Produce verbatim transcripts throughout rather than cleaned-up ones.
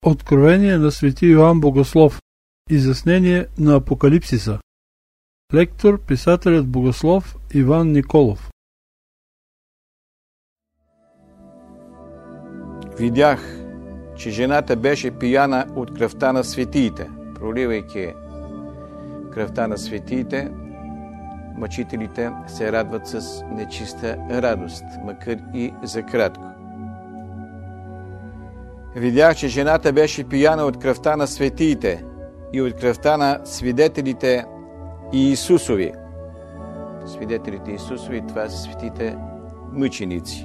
Откровение на свети Йоан Богослов. Изяснение на Апокалипсиса. Лектор, писателят богослов Иван Николов. Видях, че жената беше пияна от кръвта на светиите. Проливайки кръвта на светиите, мъчителите се радват с нечиста радост, макар и за кратко. Видях, че жената беше пияна от кръвта на светиите и от кръвта на свидетелите Иисусови. Свидетелите Иисусови, това са светите мъченици.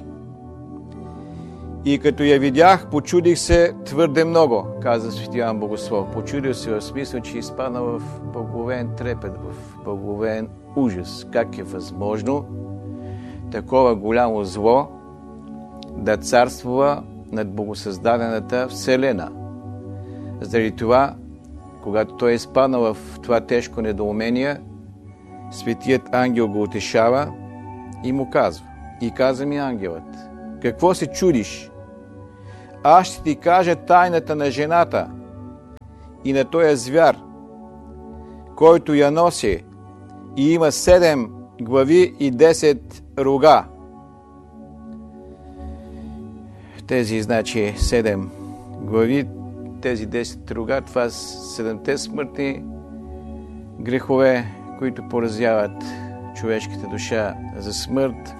И като я видях, почудих се твърде много, каза свети Йоан Богослов. Почудил се в смисъл, че изпадна в благовен трепет, в благовен ужас. Как е възможно такова голямо зло да царствува над богосъздадената вселена? Заради това, когато той е изпаднал в това тежко недоумение, светият ангел го утешава и му казва. И каза ми ангелът: какво се чудиш? Аз ще ти кажа тайната на жената и на този звяр, който я носи и има седем глави и десет рога. Тези, значи, седем глави, тези десет рога, това са седемте смъртни грехове, които поразяват човешката душа за смърт.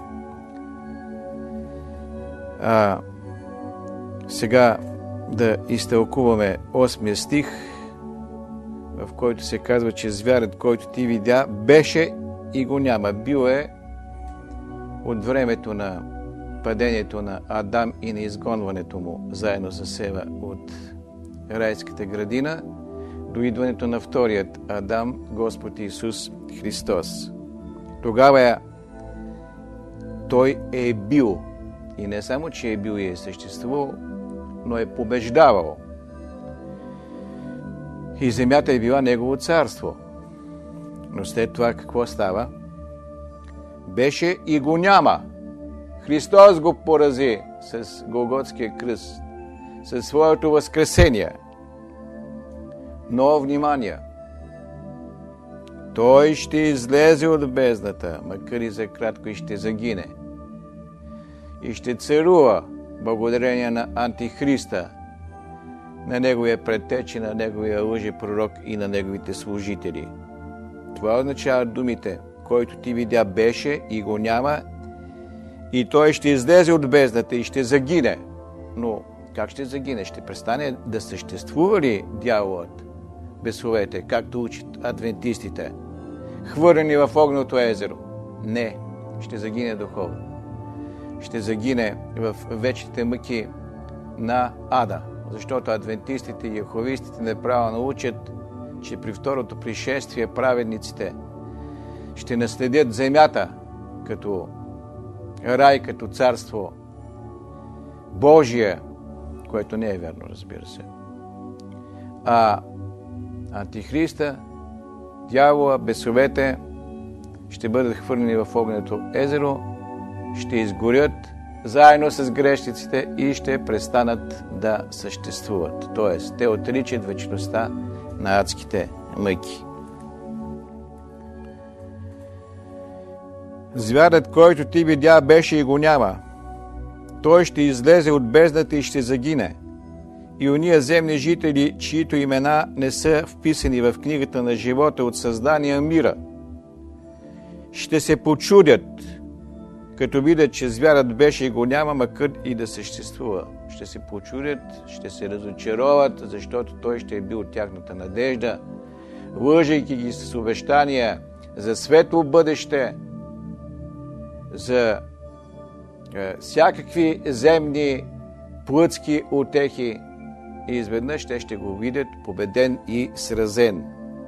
А, сега да изтълкуваме осмия стих, в който се казва, че звярът, който ти видя, беше и го няма. Бил е от времето на падението на Адам и на изгонването му заедно с Ева от райската градина до идването на вторият Адам, Господ Исус Христос. Тогава той е бил, и не само, че е бил и е съществувал, но е побеждавал. И земята е била негово царство. Но след това какво става? Беше и го няма. Христос го порази с Голготския кръст, със своето възкресение. Но внимание! Той ще излезе от бездната, макар и за кратко, и ще загине. И ще царува благодарение на Антихриста, на неговия предтечи, на неговия лъжепророк и на неговите служители. Това означава думите: който ти видя беше и го няма, и той ще излезе от бездната и ще загине. Но как ще загине? Ще престане да съществува ли дяволът, бесовете, както учат адвентистите, хвърлени в огненото езеро? Не, ще загине духовно. Ще загине в вечните мъки на ада, защото адвентистите и яховистите неправилно учат, че при второто пришествие праведниците ще наследят земята като рай, като царство Божие, което не е верно, разбира се. А Антихриста, дявола, бесовете ще бъдат хвърлени в огненото езеро, ще изгорят заедно с грешниците и ще престанат да съществуват. Тоест, те отричат вечността на адските мъки. Звярът, който ти видя, беше и го няма. Той ще излезе от бездната и ще загине. И ония земни жители, чието имена не са вписани в книгата на живота от създания мира, ще се почудят, като видят, че звярат беше и го няма, макар и да съществува. Ще се почудят, ще се разочароват, защото той ще е бил тяхната надежда, лъжейки ги с обещания за светло бъдеще, за е, всякакви земни плътски утехи. И изведнъж те ще го видят победен и сразен.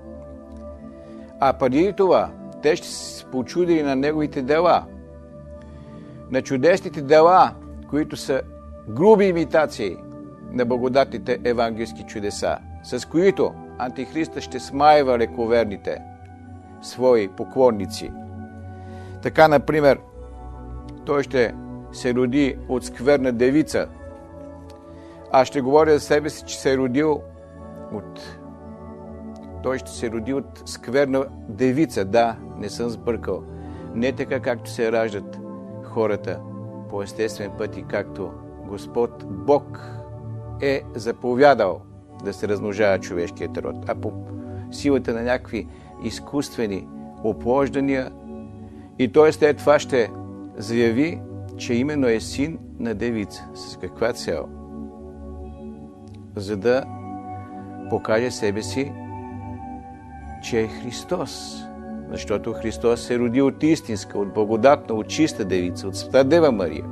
А преди това, те ще се почудили на неговите дела, на чудесните дела, които са груби имитации на благодатните евангелски чудеса, с които Антихриста ще смайва лековерните свои поклонници. Така, например, той ще се роди от скверна девица, Аз ще говоря за себе си, че се е родил от... Той ще се роди от скверна девица. Да, не съм сбъркал. Не така, както се раждат хората по естествен път и както Господ Бог е заповядал да се размножава човешкият род, а по силата на някакви изкуствени оплождания. И той след това ще заяви, че именно е син на девица. С каква цел? За да покаже себе си, че е Христос. Защото Христос се роди от истинска, от благодатна, от чиста девица, от Света Дева Мария.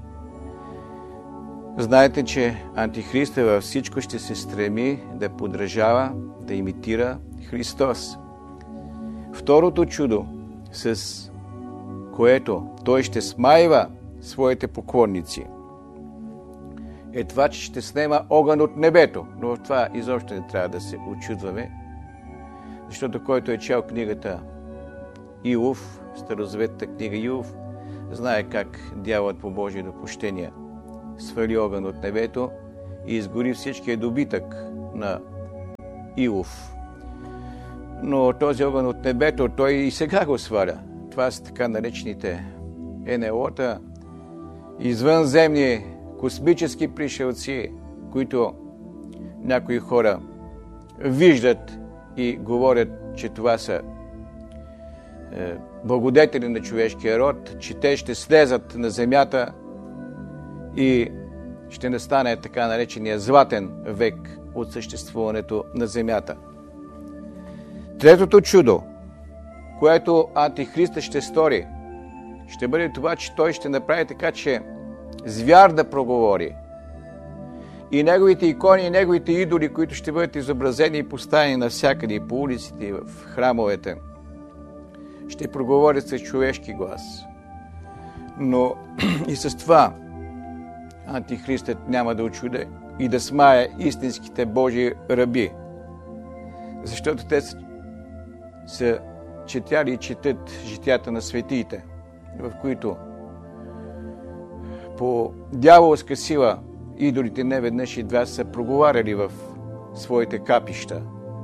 Знаете, че Антихриста във всичко ще се стреми да подражава, да имитира Христос. Второто чудо, с което той ще смайва своите поклонници, е това, че ще снема огън от небето. Но в това изобщо не трябва да се очудваме, защото който е чел книгата Иов, старозаветната книга Иов, знае как дяволът по Божие допущение свали огън от небето и изгори всичкия добитък на Иов. Но този огън от небето, той и сега го сваля. Това са така наречените ен ел о-та, извънземни космически пришелци, които някои хора виждат и говорят, че това са е, благодетели на човешкия род, че те ще слезат на земята и ще настане така наречения златен век от съществуването на земята. Третото чудо, което Антихриста ще стори, ще бъде това, че той ще направи така, че звяр да проговори. И неговите икони, и неговите идоли, които ще бъдат изобразени и поставени навсякъде, и по улиците, и в храмовете, ще проговорят с човешки глас. Но и с това Антихристът няма да очуде и да смае истинските Божии раби. Защото те са, са четяли и четат житията на светиите, в които по дяволска сила идолите не веднъж и два са проговаряли в своите капища.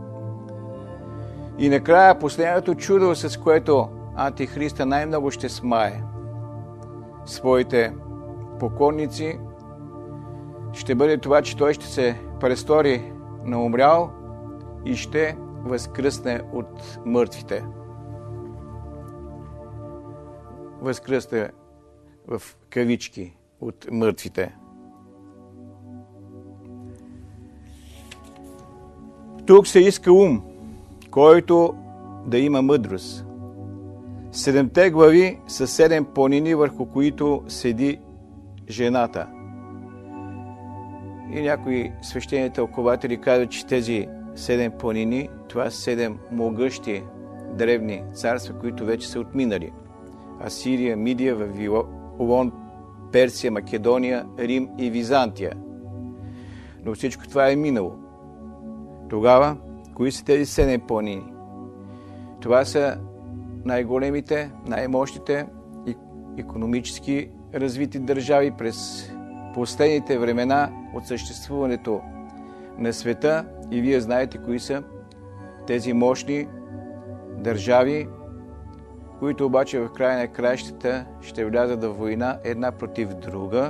И накрая последното чудо, с което Антихриста най-много ще смае своите поклонници, ще бъде това, че той ще се престори на умрял и ще възкръсне от мъртвите. Възкръсне в кавички от мъртвите. Тук се иска ум, който да има мъдрост. Седемте глави са седем планини, върху които седи жената. И някои свещени тълкователи казват, че тези седем планини, това са седем могъщи древни царства, които вече са отминали. Асирия, Мидия, Вавилон, Персия, Македония, Рим и Византия. Но всичко това е минало. Тогава, кои са тези седем планини? Това са най-големите, най-мощните икономически развити държави през последните времена от съществуването на света. И вие знаете кои са тези мощни държави, които обаче в края на краищата ще влязат в война една против друга.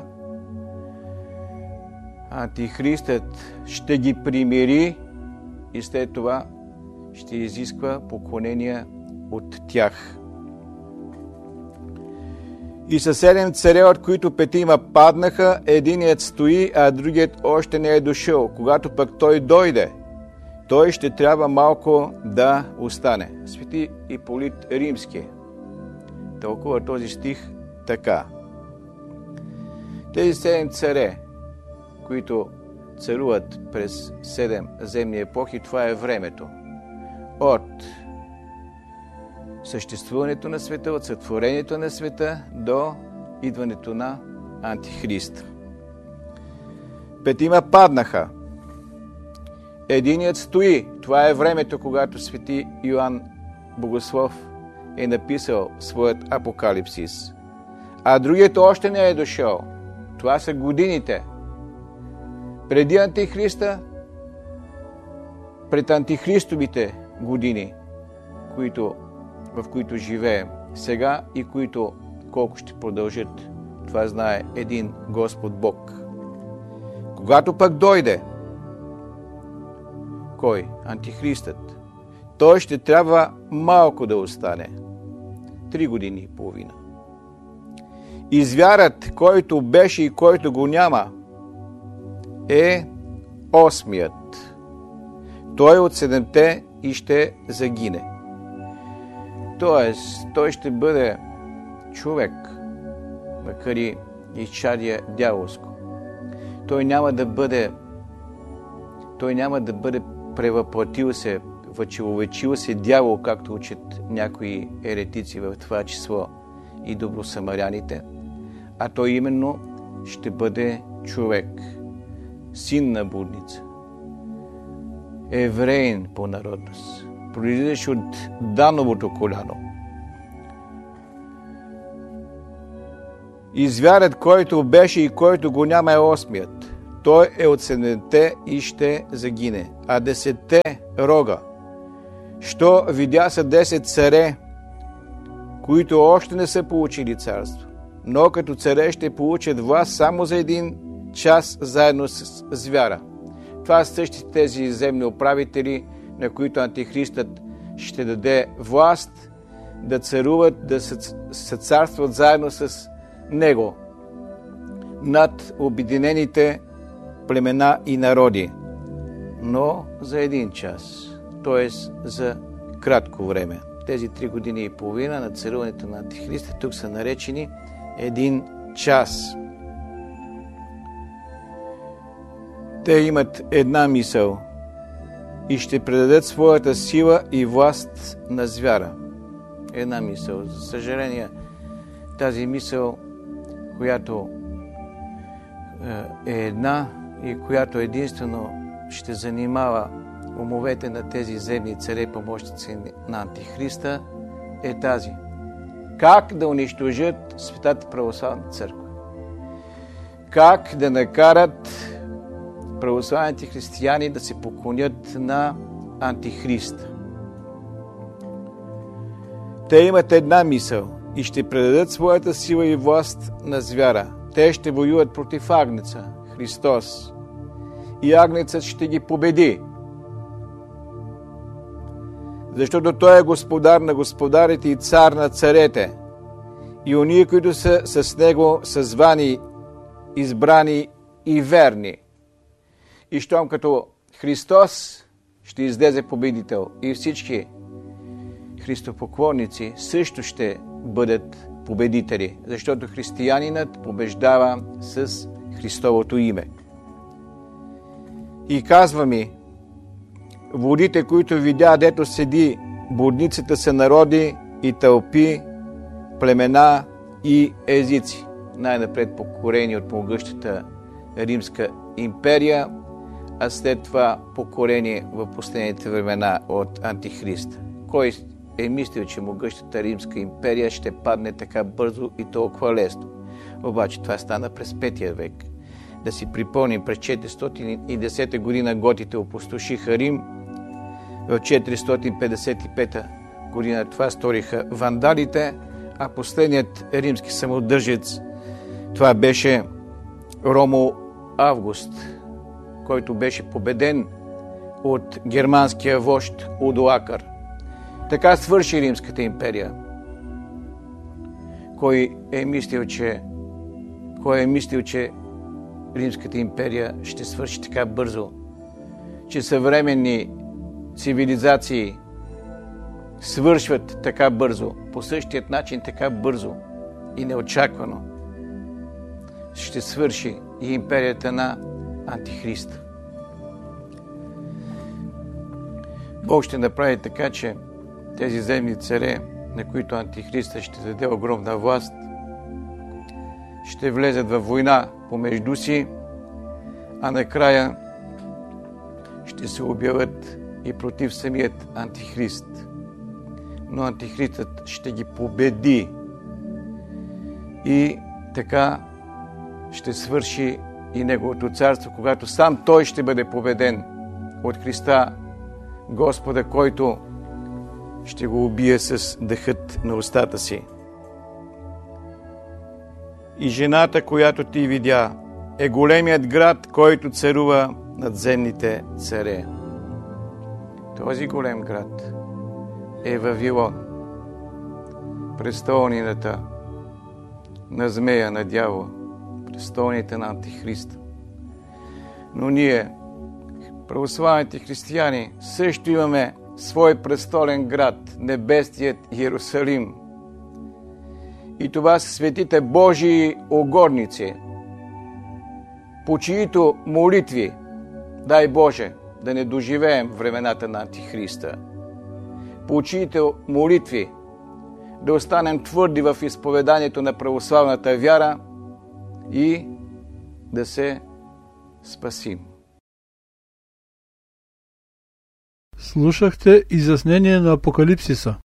Антихристът ще ги примири и след това ще изисква поклонения от тях. И със седем царе, от които петима паднаха, единият стои, а другият още не е дошъл. Когато пък той дойде, той ще трябва малко да остане. Свети Иполит Римски тълкува този стих така. Тези седем царе, които царуват през седем земни епохи, това е времето. От съществуването на света, от сътворението на света до идването на Антихрист. Петима паднаха. Единият стои. Това е времето, когато свети Йоан Богослов е написал своят апокалипсис. А другият още не е дошъл. Това са годините преди Антихриста, пред антихристовите години, които, в които живеем сега и които колко ще продължат. Това знае един Господ Бог. Когато пък дойде, кой? Антихристът. Той ще трябва малко да остане. Три години и половина. И звярат, който беше и който го няма, е осмият. Той от седемте и ще загине. Тоест, той ще бъде човек, макар и изчадие дяволско. Той няма да бъде той няма да бъде превъплатил се, въчеловечил се дявол, както учат някои еретици, в това число и добросамаряните, а той именно ще бъде човек, син на блудница, евреин по народност, произлизащ от Дановото коляно. И звярат, който беше и който го няма, е осмият. Той е от седемте и ще загине. А десетте рога, що видя са десет царе, които още не са получили царство, но като царе ще получат власт само за един час заедно с звяра. Това са същите тези земни управители, на които Антихристът ще даде власт да царуват, да се царстват заедно с него над обединените племена и народи, но за един час, т.е. за кратко време. Тези три години и половина на царуването на Антихриста тук са наречени един час. Те имат една мисъл и ще предадат своята сила и власт на звяра. Една мисъл. За съжаление, тази мисъл, която е една и която единствено ще занимава умовете на тези земни царе, помощници на Антихриста, е тази. Как да унищожат Светата православна църква? Как да накарат православните християни да се поклонят на Антихриста? Те имат една мисъл и ще предадат своята сила и власт на звяра. Те ще воюват против Агнеца, Христос. И Агнецът ще ги победи. Защото Той е господар на господарите и цар на царете. И оние, които са с Него, са звани, избрани и верни. И щом като Христос ще излезе победител и всички христопоклонници също ще бъдат победители, защото християнинът побеждава с Христовото име. И казва ми, водите, които видя, дето седи, блудницата са народи и тълпи, племена и езици. Най-напред покорени от могъщата Римска империя, а след това покорени в последните времена от Антихриста. Кой е мислил, че могъщата Римска империя ще падне така бързо и толкова лесно? Обаче това стана през петия век. Да си припомним, през четиристотин и десета година готите опустошиха Рим, в четиристотин петдесет и пета година това сториха вандалите, а последният римски самодържец това беше Ромул Август, който беше победен от германския вожд Удоакър. Така свърши Римската империя. Кой е мислил, че кой е мислил, че Римската империя ще свърши така бързо, че съвременни цивилизации свършват така бързо, по същият начин така бързо и неочаквано ще свърши и империята на Антихриста. Бог ще направи така, че тези земни царе, на които Антихриста ще даде огромна власт, ще влезат във война помежду си, а накрая ще се обявят и против самият Антихрист. Но Антихристът ще ги победи и така ще свърши и Неговото царство, когато сам Той ще бъде победен от Христа, Господа, който ще го убие с дъхът на устата си. И жената, която ти видя, е големият град, който царува надземните царе. Този голем град е Вавилон, престолнината на змея, на дявола, престолните на Антихриста. Но ние, православните християни, също имаме свой престолен град, небесният Иерусалим. И това са светите Божии угодници, по чиито молитви, дай Боже, да не доживеем времената на Антихриста, по чиито молитви да останем твърди в изповеданието на православната вяра и да се спасим. Слушахте изяснение на Апокалипсиса.